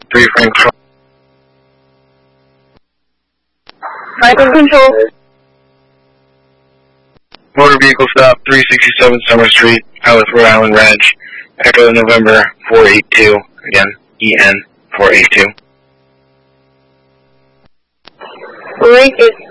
3 Frank. Michael Control. Motor vehicle stop 367 Summer Street, Alice, Rhode Island, Reg. Echo November 482. Again, EN 482. Rate is